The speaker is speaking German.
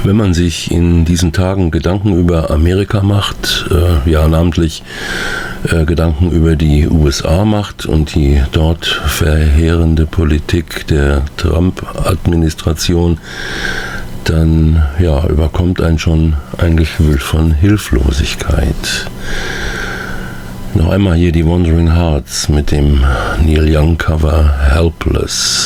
Wenn man sich in diesen Tagen Gedanken über Amerika macht, namentlich Gedanken über die USA macht und die dort verheerende Politik der Trump-Administration, dann überkommt einen schon ein Gefühl von Hilflosigkeit. Noch einmal hier die Wandering Hearts mit dem Neil Young Cover Helpless.